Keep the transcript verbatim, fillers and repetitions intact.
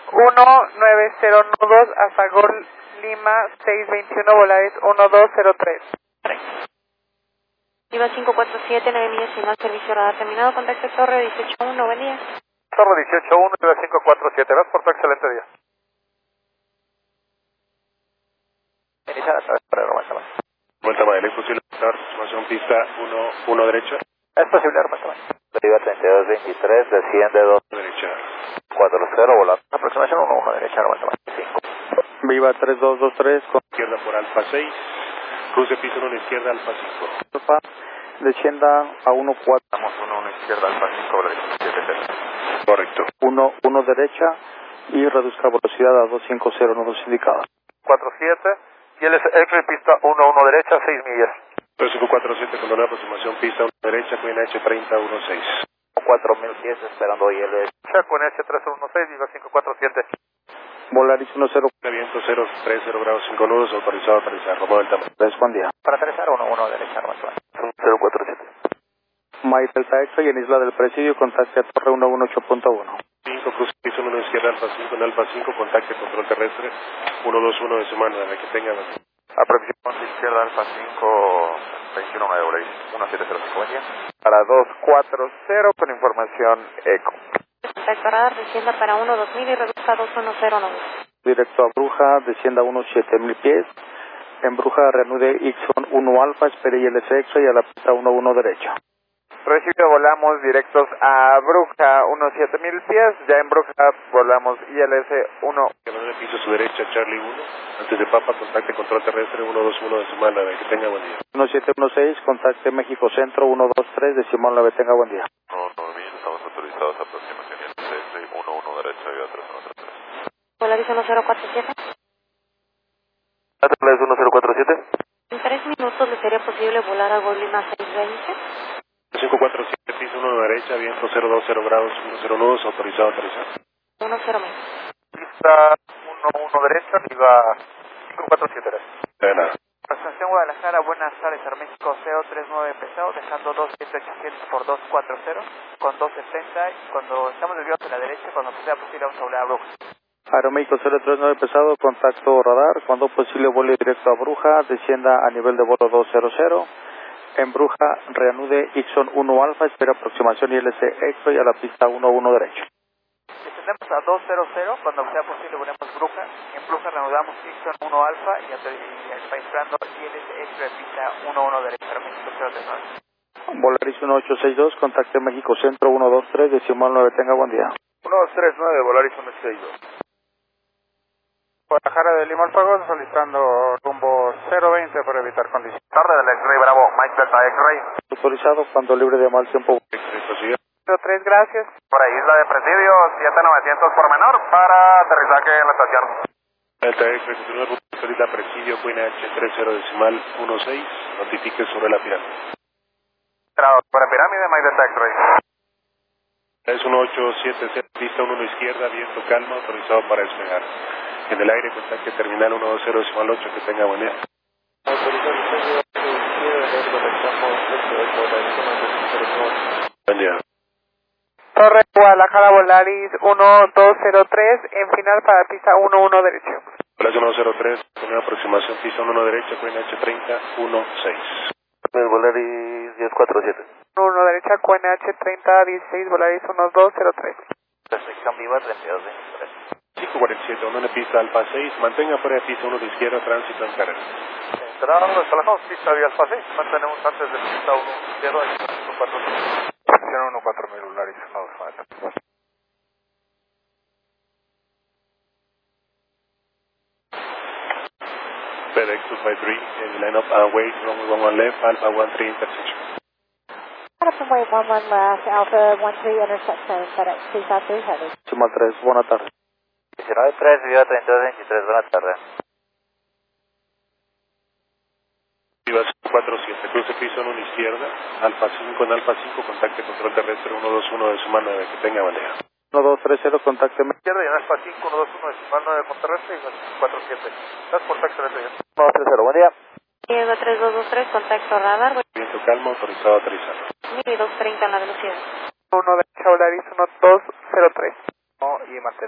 uno nueve cero nudos hasta Gol Lima seis veintiuno Volaris uno dos cero tres. Viva cinco cuatro siete, nueve millas sin mal servicio radar terminado, contacto Torre dieciocho uno, buen día. Torre dieciocho uno, Viva cinco cuatro siete, gracias por tu excelente día. Iniciar a través para Roma Tamayo. Vuelta Madrid, es posible pasar, formación pista uno uno derecha. Es posible, Roma Tamayo. Viva treinta y dos veintitrés, desciende dos Derecha. cuatro cero, volando. Aproximación uno uno derecha, Roma Tamayo. cinco. Viva tres dos dos tres, con Izquierda por Alfa seis. Cruce piso uno izquierda, Alfa cinco. Alfa, descienda a uno cuatro. Estamos uno uno izquierda, Alfa cinco, Volaris siete cero. Correcto. uno uno derecha y reduzca velocidad a doscientos cincuenta nudos indicados. cuatro siete, y el X-Ray pista uno uno derecha, seis millas. tres cinco cuatro siete, con una aproximación pista uno derecha, Queen H treinta uno seis. cuatro mil pies esperando I L S. Con H tres uno seis, Viva cinco cuatro siete. Volaris uno cero Viento cero tres cero grados cinco nudos, autorizado a aterrizar. Roma Delta. tres, buen día. Para aterrizar uno uno derecha, Roma Tamayo. cero cuatro siete. Mike Delta X-Ray en Isla del Presidio, contacte a Torre uno uno ocho punto uno. cinco, cruce piso uno izquierda, Alfa cinco, en Alfa cinco, contacte control terrestre uno dos uno de semana, de que tenga. Aproximación izquierda, Alfa cinco, veintiuno nueve, Volaris uno siete cero cinco, buen día. Para dos cuatro cero con información ECO. Contacto radar, descienda para uno dos mil y reduzca dos uno cero nudos. Directo a Bruja, descienda a unos siete mil pies. En Bruja, reanude Ixon uno Alfa, espere I L S X-Ray a la pista uno uno derecha. Recibido, volamos directos a Bruja, unos siete mil pies. Ya en Bruja volamos I L S uno. De piso a su derecha, Charlie uno. Antes de Papa, contacte control terrestre uno dos uno de semana, de que tenga buen día. uno siete uno seis, contacte México Centro uno dos tres, decimal nueve, tenga buen día. No, no, bien, estamos autorizados a aproximación I L S uno uno derecha, Viva tres uno tres. Volaris uno cero cuatro siete. Atlas uno cero cuatro siete. En tres minutos le sería posible volar a Gol Lima seis veinte. cinco cuatro siete, piso uno derecha, viento cero dos cero grados uno cero nudos, autorizado a aterrizar. uno cero mil. Pista uno uno derecha, Viva cinco cuatro siete. De nada. Estación Guadalajara, buenas tardes, Aeroméxico C O treinta y nueve pesado, dejando dos siete ocho siete por dos cuatro cero, con dos setenta, y cuando estamos desviados a la derecha, cuando sea posible vamos a volar a Bruja. Aeroméxico cero tres nueve pesado, contacto radar, cuando posible vuelo directo a Bruja, descienda a nivel de vuelo doscientos. En Bruja, reanude Ixon uno Alfa, espera aproximación I L S X-Ray a la pista uno uno derecha. Descendemos a doscientos, cuando sea posible volvemos Bruja. En Bruja reanudamos Ixon uno Alfa y, y está esperando I L S X-Ray pista uno uno derecha, Aeroméxico cero tres nueve. Volaris uno ocho seis dos, contacte México Centro uno dos tres, decimal nueve, tenga buen día. uno dos tres nueve, Volaris uno seis dos. Guadalajara de Lima Alfagón solicitando rumbo cero veinte para evitar condiciones. Torre del X-Ray, Bravo, Mike Delta X-Ray. Autorizado cuando libre de mal tiempo. cero tres, gracias. Para Isla de Presidio, siete novecientos por menor para aterrizaje en la estación. Delta X, continúa ruta Isla Presidio, Queen H treinta decimal uno seis, notifique sobre la pirámide. Para pirámide, Mike Delta X-Ray. Es uno ocho siete cero, pista uno izquierda, viento calma, autorizado para despegar. En el aire, contacte terminal uno dos cero decimal ocho, que tenga buen día. Buen día. Torre Guadalajara Volaris uno dos cero tres, en final para pista uno uno derecha. Volaris uno cero tres, con una aproximación pista uno derecha, Queen H treinta uno seis. Volaris diez cuatro siete. uno uno derecha, Queen H treinta dieciséis, Volaris uno dos cero tres. Recepción viva treinta y dos veintitrés. cinco cuarenta y siete, uno en pista Alfa seis, mantenga fuera de pista uno de izquierda, tránsito en carrera. Entramos, relajamos, pista de Alfa seis, mantenemos antes de pista uno izquierda y uno cuatro mil. Posición uno cuatro mil, Volaris uno dos nueve. FedEx two five three, in line up and wait, runway one one left, Alpha one three intersection. Runway one one left, Alpha one three intersection, FedEx two five three heavy. Decimal tres, buena tarde. diecinueve tres, Viva treinta y dos veintitrés, buenas tardes. Viva cuatro siete, cruce piso en una izquierda, Alfa cinco en Alfa cinco, contacte control terrestre uno dos uno de semana, de que tenga buen día. uno dos tres cero, contacte Izquierda y en Alfa cinco, uno dos uno de semana nueve con terrestre y cuatro siete. Estás por excelente día. uno dos tres cero, buen día. Diego tres dos dos tres, contacto radar. Viento calmo, autorizado a aterrizar. mil doscientos treinta en la velocidad. uno derecha Volaris uno dos cero tres. No, y mantener.